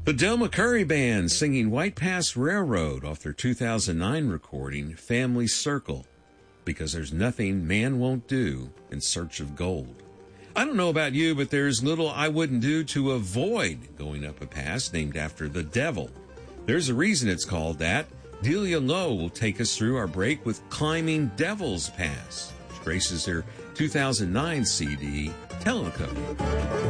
The Del McCurry Band singing White Pass Railroad off their 2009 recording, Family Circle, because there's nothing man won't do in search of gold. I don't know about you, but there's little I wouldn't do to avoid going up a pass named after the devil. There's a reason it's called that. Delia Lowe will take us through our break with Climbing Devil's Pass, which graces their 2009 CD, Telecode.